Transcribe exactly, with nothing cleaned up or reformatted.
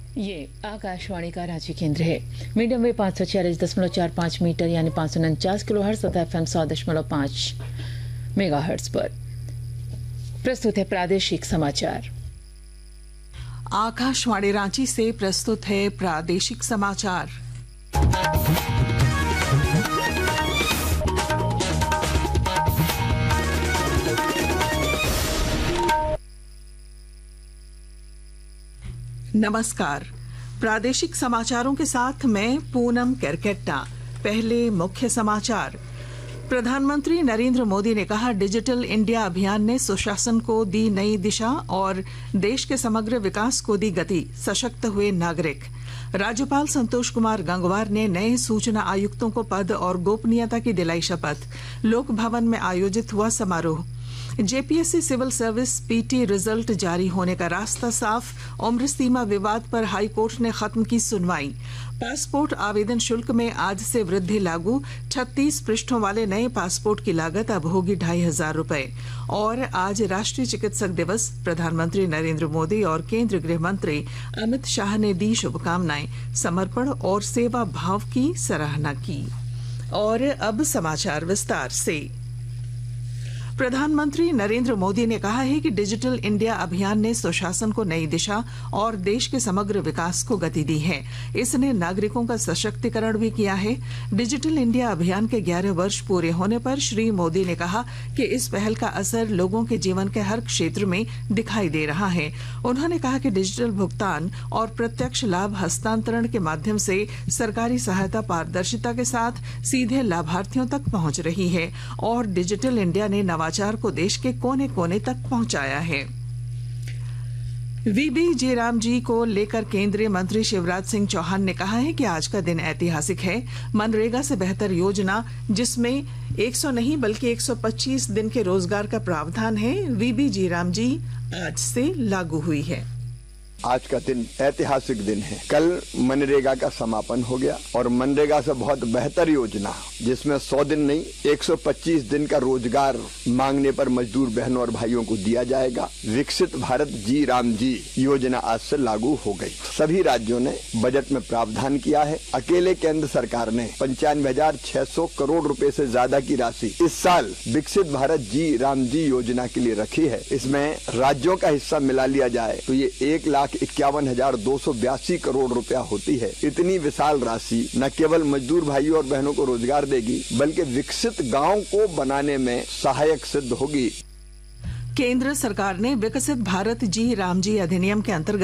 ये आकाशवाणी का रांची केंद्र है। मीडियम वेव पाँच सौ छियालीस दशमलव चार पाँच मीटर यानी पाँच सौ उनचास किलो हर्ट्ज तथा एफ एम सौ दशमलव पाँच मेगा हर्ट्ज पर प्रस्तुत है प्रादेशिक समाचार। आकाशवाणी रांची से प्रस्तुत है प्रादेशिक समाचार। नमस्कार, प्रादेशिक समाचारों के साथ मैं पूनम केरकेट्टा। पहले मुख्य समाचार। प्रधानमंत्री नरेंद्र मोदी ने कहा, डिजिटल इंडिया अभियान ने सुशासन को दी नई दिशा और देश के समग्र विकास को दी गति। सशक्त हुए नागरिक। राज्यपाल संतोष कुमार गंगवार ने नए सूचना आयुक्तों को पद और गोपनीयता की दिलाई शपथ। लोक भवन में आयोजित हुआ समारोह। JPSC civil service PT result जारी होने का रास्ता साफ। उम्र सीमा विवाद पर हाई कोर्ट ने खत्म की सुनवाई। पासपोर्ट आवेदन शुल्क में आज से वृद्धि लागू। छत्तीस पृष्ठों वाले नए पासपोर्ट की लागत अब होगी ढाई हजार रूपये। और आज राष्ट्रीय चिकित्सक दिवस। प्रधानमंत्री नरेंद्र मोदी और केंद्रीय गृह मंत्री अमित शाह ने दी शुभकामनाएं। समर्पण और सेवा भाव की सराहना की। और अब समाचार विस्तार से। प्रधानमंत्री नरेंद्र मोदी ने कहा है कि डिजिटल इंडिया अभियान ने सुशासन को नई दिशा और देश के समग्र विकास को गति दी है। इसने नागरिकों का सशक्तिकरण भी किया है। डिजिटल इंडिया अभियान के ग्यारह वर्ष पूरे होने पर श्री मोदी ने कहा कि इस पहल का असर लोगों के जीवन के हर क्षेत्र में दिखाई दे रहा है। उन्होंने कहा कि डिजिटल भुगतान और प्रत्यक्ष लाभ हस्तांतरण के माध्यम से सरकारी सहायता पारदर्शिता के साथ सीधे लाभार्थियों तक पहुंच रही है और डिजिटल इंडिया ने नवाचार को देश के कोने कोने तक पहुंचाया है। वीबी जीराम जी को लेकर केंद्रीय मंत्री शिवराज सिंह चौहान ने कहा है कि आज का दिन ऐतिहासिक है। मनरेगा से बेहतर योजना, जिसमें एक सौ नहीं बल्कि एक सौ पच्चीस दिन के रोजगार का प्रावधान है, वीबी जीराम जी आज से लागू हुई है। आज का दिन ऐतिहासिक दिन है। कल मनरेगा का समापन हो गया और मनरेगा से बहुत बेहतर योजना, जिसमें सौ दिन नहीं एक सौ पच्चीस दिन का रोजगार मांगने पर मजदूर बहनों और भाइयों को दिया जाएगा। विकसित भारत जी राम जी योजना आज से लागू हो गई। सभी राज्यों ने बजट में प्रावधान किया है। अकेले केंद्र सरकार ने पंचानवे हजार छह सौ करोड़ रुपए से ज्यादा की राशि इस साल विकसित भारत जी राम जी योजना के लिए रखी है। इसमें राज्यों का हिस्सा मिला लिया जाए तो ये एक लाख इक्यावन हजार दो सौ बयासी करोड़ रुपया होती है। इतनी विशाल राशि न केवल मजदूर भाइयों और बहनों को रोजगार देगी, बल्कि विकसित गांव को बनाने में सहायक सिद्ध होगी। केंद्र सरकार ने विकसित भारत जी राम जी अधिनियम के अंतर्गत